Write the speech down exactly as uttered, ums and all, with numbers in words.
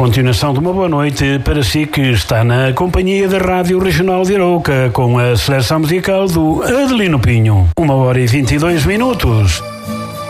Continuação de uma boa noite para si que está na companhia da Rádio Regional de Arouca com a seleção musical do Adelino Pinho. Uma hora e vinte e dois minutos.